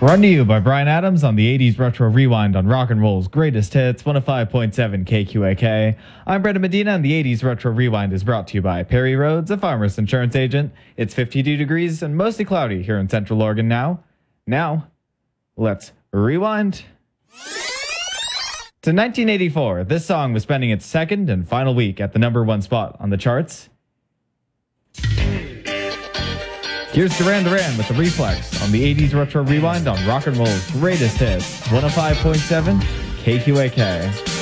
Run to you by Brian Adams on the 80s Retro Rewind on Rock and Roll's Greatest Hits, 105.7 KQAK. I'm Brendan Medina, and the 80s Retro Rewind is brought to you by Perry Rhodes, a Farmers Insurance agent. It's 52 degrees and mostly cloudy here in Central Oregon now. Now, let's rewind. To 1984, this song was spending its second and final week at the #1 spot on the charts. Here's Duran Duran with The Reflex on the 80s Retro Rewind on Rock and Roll's Greatest Hits, 105.7 KQAK.